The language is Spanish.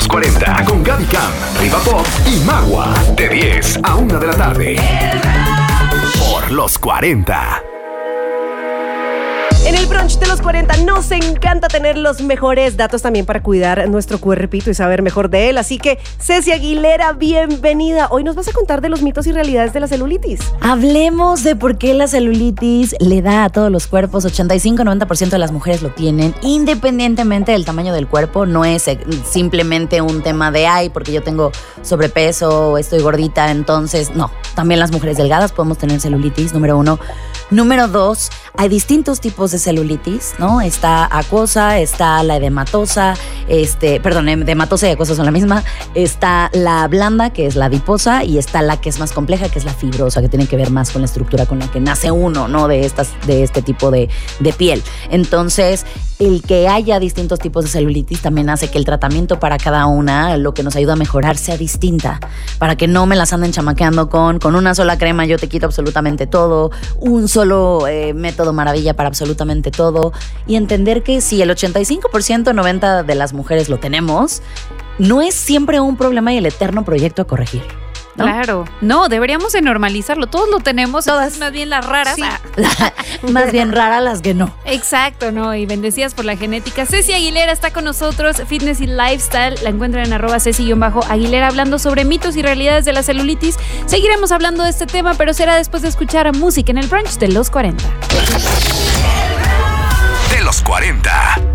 los 40 con Gaby Cam, Riva Pop y Magua. De 10 a 1 de la tarde. Por los 40. En el brunch de los 40 nos encanta tener los mejores datos también para cuidar nuestro cuerpito y saber mejor de él. Así que, Ceci Aguilera, bienvenida. Hoy nos vas a contar de los mitos y realidades de la celulitis. Hablemos de por qué la celulitis le da a todos los cuerpos. 85-90% de las mujeres lo tienen, independientemente del tamaño del cuerpo. No es simplemente un tema de, ay, porque yo tengo sobrepeso o estoy gordita, entonces no. También las mujeres delgadas podemos tener celulitis, número 1. Número 2, hay distintos tipos de celulitis, ¿no? Está acuosa, está la edematosa, edematosa y acuosa son la misma. Está la blanda, que es la adiposa, y está la que es más compleja, que es la fibrosa, que tiene que ver más con la estructura con la que nace uno, ¿no? De este tipo de piel. Entonces, el que haya distintos tipos de celulitis también hace que el tratamiento para cada una, lo que nos ayuda a mejorar, sea distinta. Para que no me las anden chamaqueando con una sola crema yo te quito absolutamente todo, un solo método maravilla para absolutamente todo, y entender que si el 85%, 90% de las mujeres lo tenemos, no es siempre un problema y el eterno proyecto a corregir, ¿no? Claro, no, deberíamos de normalizarlo, todos lo tenemos, todas, más bien las raras. Sí. Más bien raras las que no. Exacto, ¿no? Y bendecidas por la genética. Ceci Aguilera está con nosotros, fitness y lifestyle, la encuentran en @Ceci_Aguilera, hablando sobre mitos y realidades de la celulitis. Seguiremos hablando de este tema, pero será después de escuchar música en el brunch de los 40. De los 40.